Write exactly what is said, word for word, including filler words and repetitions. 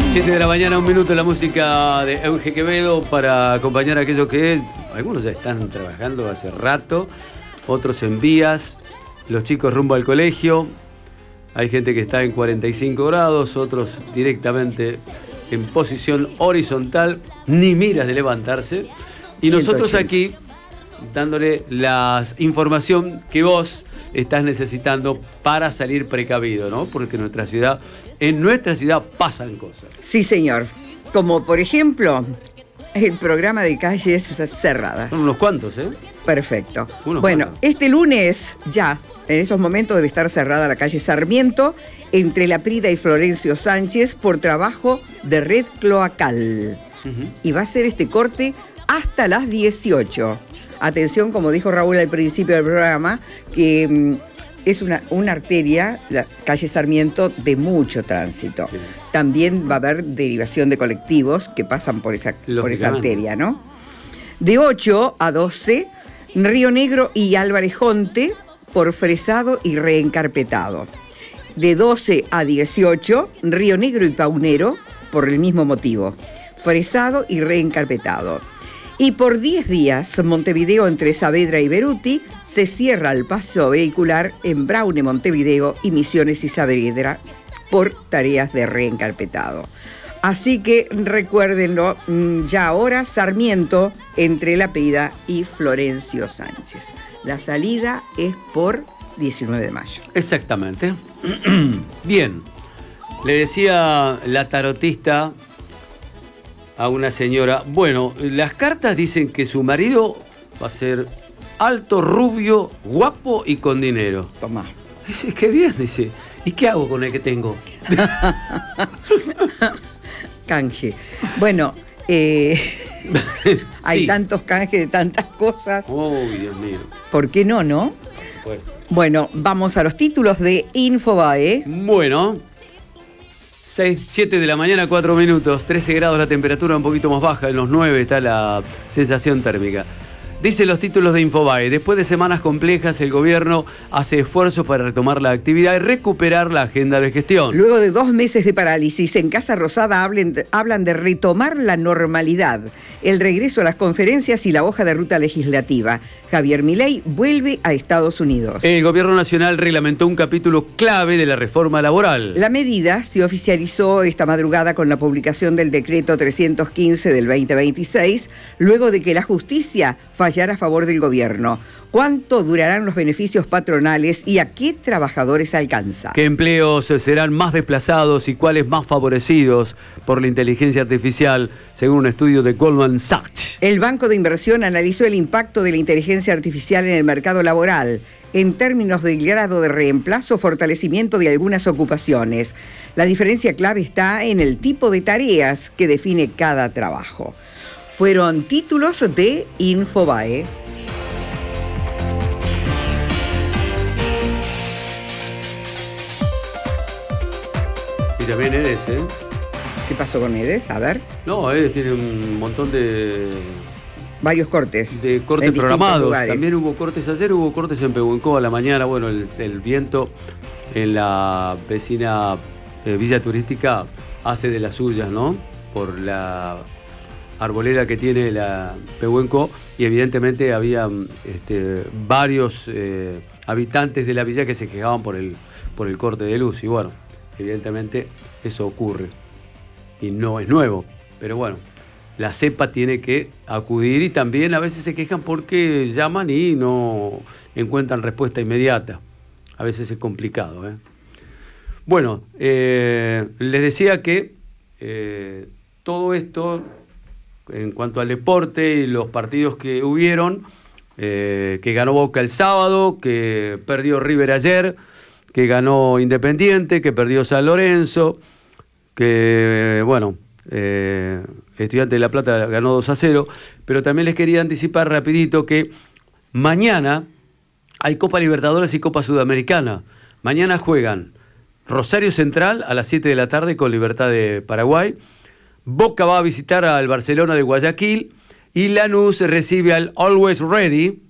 siete de la mañana, un minuto, la música de Euge Quevedo para acompañar a aquellos que, algunos ya están trabajando hace rato, otros en vías, los chicos rumbo al colegio, hay gente que está en cuarenta y cinco grados, otros directamente en posición horizontal, ni miras de levantarse, y nosotros aquí dándole la información que vos estás necesitando para salir precavido, ¿no? Porque en nuestra ciudad, en nuestra ciudad pasan cosas. Sí, señor. Como por ejemplo, el programa de calles cerradas. Son unos cuantos, ¿eh? Perfecto. Unos bueno, cuantos. Este lunes ya, en estos momentos debe estar cerrada la calle Sarmiento entre La Prida y Florencio Sánchez por trabajo de red cloacal. Uh-huh. Y va a ser este corte hasta las dieciocho. Atención, como dijo Raúl al principio del programa, que mm, es una, una arteria, la calle Sarmiento, de mucho tránsito. Sí. También va a haber derivación de colectivos que pasan por esa, por esa arteria, ¿no? De ocho a doce, Río Negro y Álvarez Jonte por fresado y reencarpetado. De doce a dieciocho, Río Negro y Paunero por el mismo motivo, fresado y reencarpetado. Y por diez días, Montevideo entre Saavedra y Beruti se cierra el paso vehicular en Braune, Montevideo y Misiones y Saavedra por tareas de reencarpetado. Así que recuérdenlo, ya ahora Sarmiento entre La Prida y Florencio Sánchez. La salida es por diecinueve de mayo. Exactamente. Bien, le decía la tarotista a una señora, bueno, las cartas dicen que su marido va a ser alto, rubio, guapo y con dinero. Tomá. Dice, qué bien, dice. ¿Y qué hago con el que tengo? Canje. Bueno, eh, hay sí. tantos canjes de tantas cosas. Uy, Dios mío. ¿Por qué no, no? Bueno, bueno vamos a los títulos de Infobae. Bueno. seis, siete de la mañana, cuatro minutos, trece grados la temperatura, un poquito más baja, en los nueve está la sensación térmica. Dicen los títulos de Infobae, después de semanas complejas, el gobierno hace esfuerzos para retomar la actividad y recuperar la agenda de gestión. Luego de dos meses de parálisis, en Casa Rosada hablen, hablan de retomar la normalidad, el regreso a las conferencias y la hoja de ruta legislativa. Javier Milei vuelve a Estados Unidos. El gobierno nacional reglamentó un capítulo clave de la reforma laboral. La medida se oficializó esta madrugada con la publicación del decreto trescientos quince del veinte veintiséis, luego de que la justicia fallara a favor del gobierno. ¿Cuánto durarán los beneficios patronales y a qué trabajadores alcanza? ¿Qué empleos serán más desplazados y cuáles más favorecidos por la inteligencia artificial, según un estudio de Goldman Sachs? El Banco de Inversión analizó el impacto de la inteligencia artificial en el mercado laboral, en términos del grado de reemplazo o fortalecimiento de algunas ocupaciones. La diferencia clave está en el tipo de tareas que define cada trabajo. Fueron títulos de Infobae. Y también Edes, ¿eh? ¿Qué pasó con Edes? A ver. No, Edes tiene un montón de... Varios cortes. De cortes programados. También hubo cortes ayer, hubo cortes en Pehuenco a la mañana. Bueno, el, el viento en la vecina eh, Villa Turística hace de las suyas, ¿no? Por la arboleda que tiene la Pehuenco, y evidentemente había este, varios eh, habitantes de la villa que se quejaban por el, por el corte de luz. Y bueno, evidentemente eso ocurre. Y no es nuevo, pero bueno. La CEPA tiene que acudir y también a veces se quejan porque llaman y no encuentran respuesta inmediata. A veces es complicado, ¿eh? Bueno, eh, les decía que eh, todo esto, en cuanto al deporte y los partidos que hubieron, eh, que ganó Boca el sábado, que perdió River ayer, que ganó Independiente, que perdió San Lorenzo, que, bueno... Eh, Estudiante de La Plata ganó dos a cero, pero también les quería anticipar rapidito que mañana hay Copa Libertadores y Copa Sudamericana. Mañana juegan Rosario Central a las siete de la tarde con Libertad de Paraguay, Boca va a visitar al Barcelona de Guayaquil y Lanús recibe al Always Ready